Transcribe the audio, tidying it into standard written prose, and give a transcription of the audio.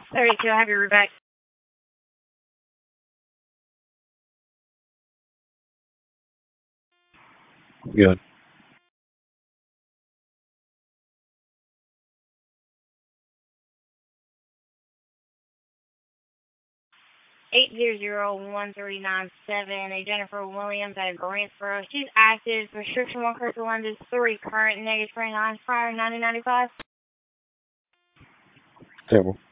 32, I have your route back. Good. 800-1397, a Jennifer Williams at Greensboro. She's active. Restriction 1, Crystal London 3, current negative 29, fire 9095. Table.